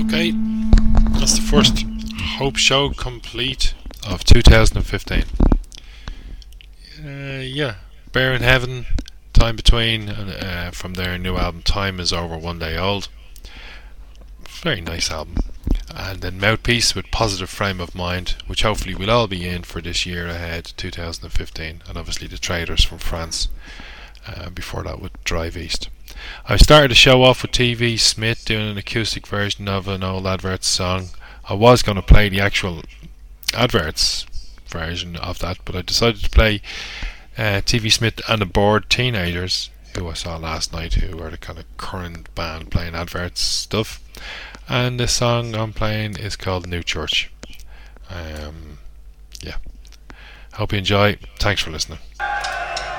Okay, that's the first Hope Show complete of 2015. Yeah, Bear in Heaven, Time Between, from their new album Time Is Over One Day Old. Very nice album. And then Mouthpiece with Positive Frame of Mind, which hopefully we'll all be in for this year ahead, 2015. And obviously the Traders from France, before that with Drive East. I started the show off with TV Smith doing an acoustic version of an old Adverts song. I was going to play the actual Adverts version of that, but I decided to play TV Smith and the Bored Teenagers, who I saw last night, who are the kind of current band playing Adverts stuff. And the song I'm playing is called New Church. Yeah. Hope you enjoy. Thanks for listening.